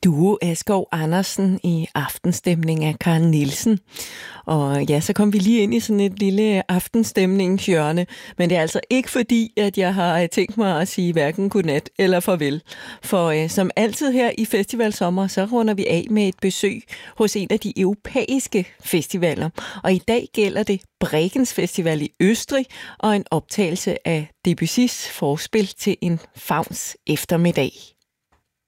Duo Askov Andersen i aftenstemning af Karen Nielsen. Og ja, så kom vi lige ind i sådan et lille aftenstemningshjørne, men det er altså ikke fordi, at jeg har tænkt mig at sige hverken godnat eller farvel. For som altid her i Festivalsommer, så runder vi af med et besøg hos en af de europæiske festivaler. Og i dag gælder det Bregenz Festival i Østrig og en optagelse af Debussys forspil til en Fauns eftermiddag.